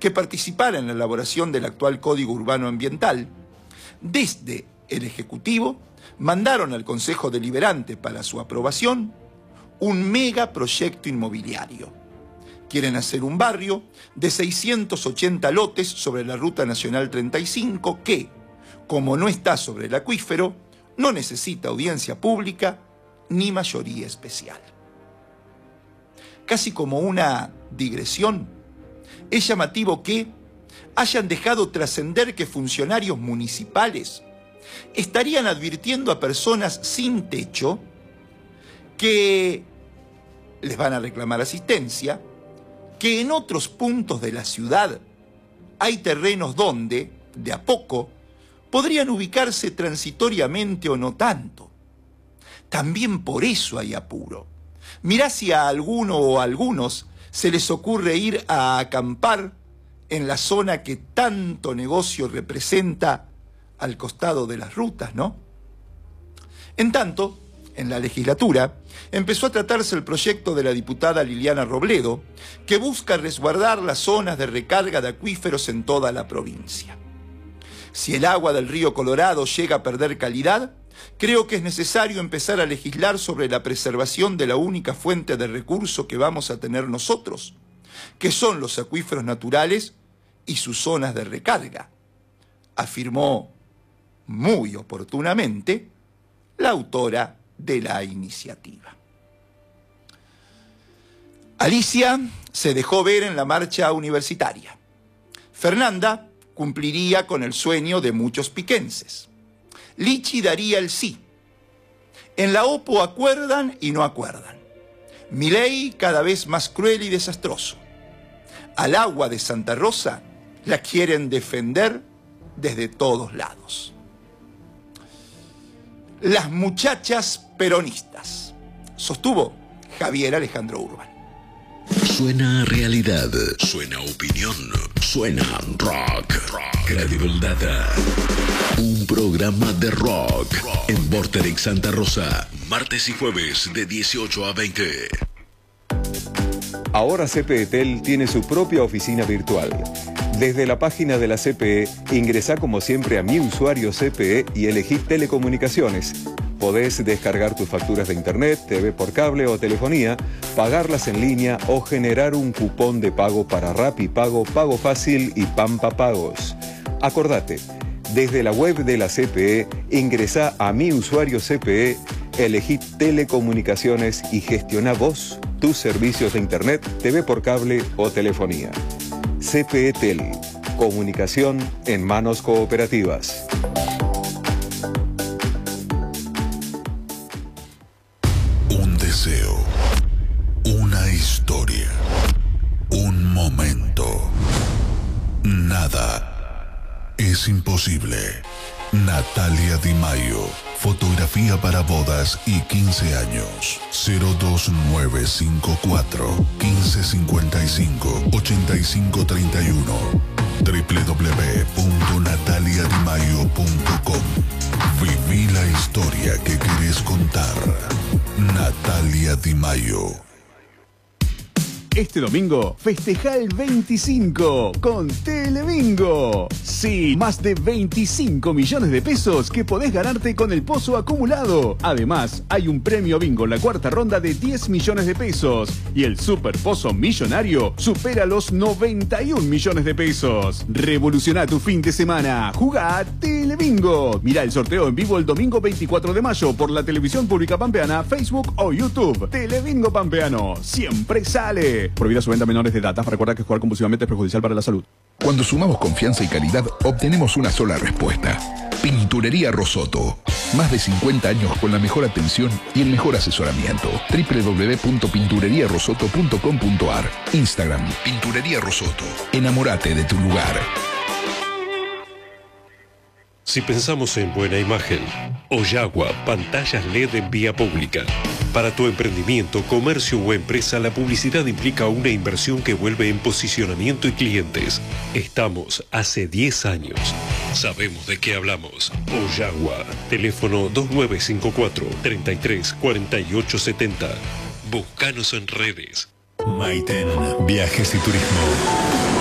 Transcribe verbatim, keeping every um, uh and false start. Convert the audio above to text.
que participara en la elaboración del actual Código Urbano Ambiental, desde el Ejecutivo mandaron al Consejo Deliberante para su aprobación un megaproyecto inmobiliario. Quieren hacer un barrio de seiscientos ochenta lotes sobre la Ruta Nacional treinta y cinco que, como no está sobre el acuífero, no necesita audiencia pública ni mayoría especial. Casi como una digresión, es llamativo que hayan dejado trascender que funcionarios municipales estarían advirtiendo a personas sin techo que les van a reclamar asistencia, que en otros puntos de la ciudad hay terrenos donde, de a poco, podrían ubicarse transitoriamente o no tanto. También por eso hay apuro. Mirá si a alguno o a algunos se les ocurre ir a acampar en la zona que tanto negocio representa al costado de las rutas, ¿no? En tanto, en la legislatura, empezó a tratarse el proyecto de la diputada Liliana Robledo, que busca resguardar las zonas de recarga de acuíferos en toda la provincia. Si el agua del río Colorado llega a perder calidad, creo que es necesario empezar a legislar sobre la preservación de la única fuente de recurso que vamos a tener nosotros, que son los acuíferos naturales y sus zonas de recarga, afirmó muy oportunamente la autora de la iniciativa. Alicia se dejó ver en la marcha universitaria. Fernanda cumpliría con el sueño de muchos piquenses. Lichi daría el sí. En la OPO acuerdan y no acuerdan. Milei cada vez más cruel y desastroso. Al agua de Santa Rosa la quieren defender desde todos lados. Las muchachas peronistas, sostuvo Javier Alejandro Urban. Suena realidad, suena opinión, suena rock, rock. Credible Data. Un programa de rock, rock. En Vorterix Santa Rosa, martes y jueves de dieciocho a veinte. Ahora C P E Tel tiene su propia oficina virtual. Desde la página de la C P E, ingresá como siempre a Mi Usuario C P E y elegí Telecomunicaciones. Podés descargar tus facturas de internet, T V por cable o telefonía, pagarlas en línea o generar un cupón de pago para Rappi Pago, Pago Fácil y Pampa Pagos. Acordate, desde la web de la C P E, ingresá a Mi Usuario C P E, elegí Telecomunicaciones y gestioná vos tus servicios de internet, T V por cable o telefonía. C P E Tel, comunicación en manos cooperativas. Un deseo, una historia, un momento. Nada es imposible. Natalia Di Maio, fotografía para bodas y quince años. cero dos nueve cinco cuatro, quince cincuenta y cinco, ochenta y cinco treinta y uno. doble u doble u doble u punto natalia di maio punto com. Viví la historia que querés contar. Natalia Di Maio. Este domingo, festeja el veinticinco con Telebingo. Sí, más de veinticinco millones de pesos que podés ganarte con el pozo acumulado. Además, hay un premio bingo en la cuarta ronda de diez millones de pesos. Y el super pozo millonario supera los noventa y un millones de pesos. Revoluciona tu fin de semana. Jugá a Telebingo. Mirá el sorteo en vivo el domingo veinticuatro de mayo por la televisión pública pampeana, Facebook o YouTube. Telebingo Pampeano. Siempre sale. Prohibida su venta a menores de edad. Recuerda que jugar compulsivamente es perjudicial para la salud. Cuando sumamos confianza y calidad, obtenemos una sola respuesta. Pinturería Rosoto. Más de cincuenta años con la mejor atención y el mejor asesoramiento. doble u doble u doble u punto pinturería rosoto punto com punto ar. Instagram, Pinturería Rosoto. Enamórate de tu lugar. Si pensamos en buena imagen, Oyagua, pantallas L E D en vía pública. Para tu emprendimiento, comercio o empresa, la publicidad implica una inversión que vuelve en posicionamiento y clientes. Estamos hace diez años. Sabemos de qué hablamos. Oyagua, teléfono dos nueve cinco cuatro, treinta y tres, cuarenta y ocho setenta. Búscanos en redes. Maiten, viajes y turismo.